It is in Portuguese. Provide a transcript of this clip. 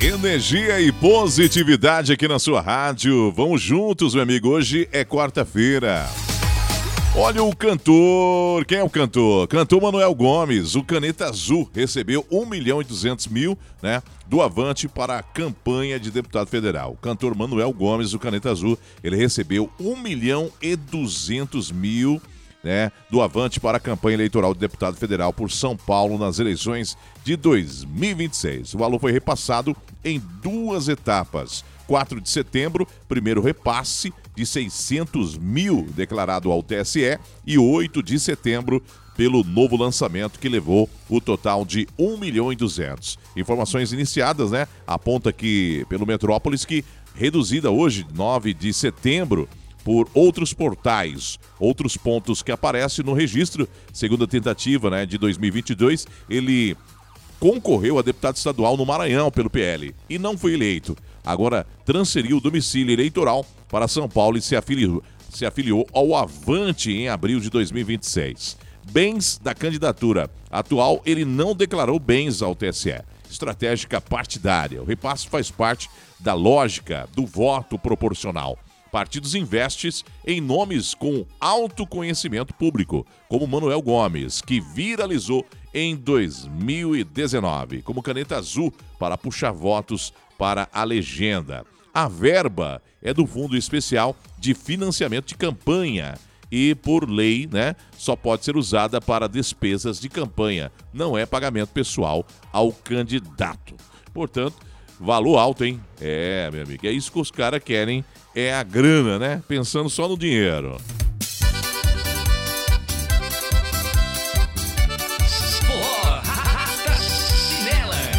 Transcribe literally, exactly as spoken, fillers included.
Energia e positividade aqui na sua rádio. Vamos juntos, meu amigo. Hoje é quarta-feira. Olha o cantor. Quem é o cantor? Cantor Manuel Gomes. O Caneta Azul recebeu um milhão e duzentos mil, né, do Avante para a campanha de deputado federal. O cantor Manuel Gomes, o Caneta Azul, ele recebeu um milhão e duzentos mil, né, do Avante para a campanha eleitoral de deputado federal por São Paulo nas eleições de dois mil e vinte e seis. O valor foi repassado em duas etapas. quatro de setembro, primeiro repasse de seiscentos mil declarado ao T S E e oito de setembro pelo novo lançamento que levou o total de um milhão e duzentos. Informações iniciadas, né? Aponta que pelo Metrópolis que reduzida hoje, nove de setembro, por outros portais, outros pontos que aparecem no registro. Segunda tentativa, né, de dois mil e vinte e dois, ele concorreu a deputado estadual no Maranhão pelo P L e não foi eleito. Agora transferiu o domicílio eleitoral para São Paulo e se afiliou, se afiliou ao Avante em abril de dois mil e vinte e seis. Bens da candidatura atual, ele não declarou bens ao T S E. Estratégica partidária. O repasse faz parte da lógica do voto proporcional. Partidos investem em nomes com alto conhecimento público, como Manuel Gomes, que viralizou em dois mil e dezenove, como Caneta Azul para puxar votos para a legenda. A verba é do Fundo Especial de Financiamento de Campanha e, por lei, né, só pode ser usada para despesas de campanha, não é pagamento pessoal ao candidato. Portanto, valor alto, hein? É, meu amigo, é isso que os caras querem, é a grana, né? Pensando só no dinheiro.